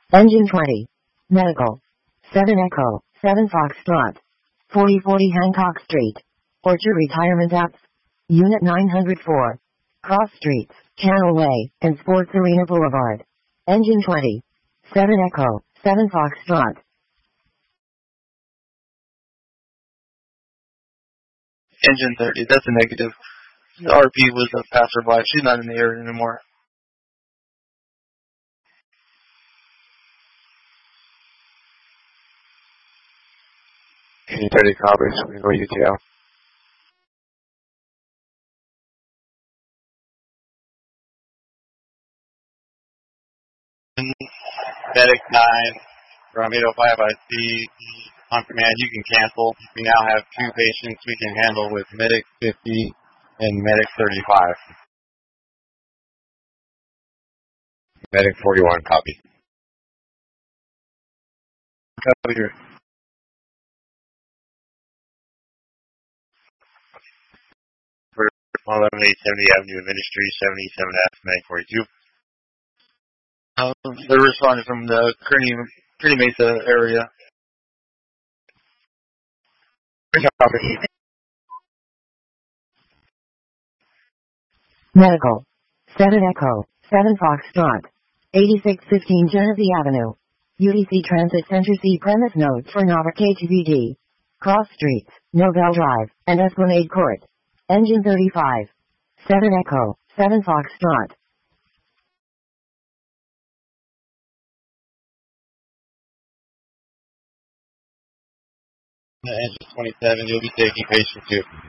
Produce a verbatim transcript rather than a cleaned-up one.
Engine twenty. Medical. seven Echo, seven Foxtrot. forty forty Hancock Street. Orchard Retirement Apps. Unit nine hundred four. Cross Streets, Channel Way, and Sports Arena Boulevard. Engine twenty. seven Echo, seven Foxtrot. Engine thirty, that's a negative. The R P was a passerby. She's not in the area anymore. Engine thirty copies. We go U T L. Medic nine from eight oh five I C on command. You can cancel. We now have two patients we can handle with Medic fifty and Medic thirty-five. Medic forty-one, copy. Copy here. one eleven eight seventy Avenue of Ministry, seventy-seven F, Medic forty-two. Um, they're responding from the Kearney, Kearney Mesa area. Copy. Medical. seven Echo, seven Foxtrot. eighty-six fifteen Genesee Avenue. U D C Transit Center C premise notes for Nova K T V D. Cross Streets, Novell Drive, and Esplanade Court. Engine thirty-five. seven Echo, seven Foxtrot. Engine twenty-seven, you'll be taking patient two.